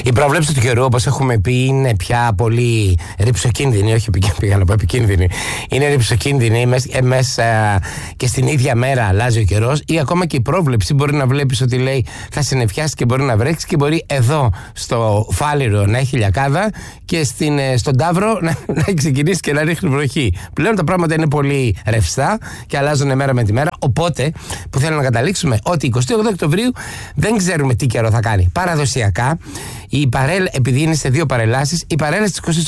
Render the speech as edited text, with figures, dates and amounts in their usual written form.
Η πρόβλεψη του καιρού, όπως έχουμε πει, είναι πια πολύ ρυψοκίνδυνη. Όχι, πήγα να πω επικίνδυνη. Είναι ρυψοκίνδυνη. Μέσα και στην ίδια μέρα αλλάζει ο καιρός. Ή ακόμα και η πρόβλεψη μπορεί να βλέπεις ότι λέει θα συννεφιάσει και μπορεί να βρέξει, και μπορεί εδώ στο Φάληρο να έχει λιακάδα και στον Ταύρο να ξεκινήσει και να ρίχνει βροχή. Πλέον τα πράγματα είναι πολύ ρευστά και αλλάζουν μέρα με τη μέρα. Οπότε, που θέλω να καταλήξουμε, ότι 28 Οκτωβρίου δεν ξέρουμε τι καιρό θα κάνει. Παραδοσιακά, επειδή είναι σε δύο παρελάσεις, η παρέλαση της